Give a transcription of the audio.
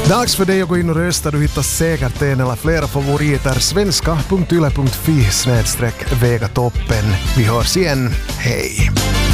Dags för dig att gå in och rösta. Du hittar säkert en eller flera favoriter. Svenska.yle.fi/vegatoppen. Vi hörs igen. Hej!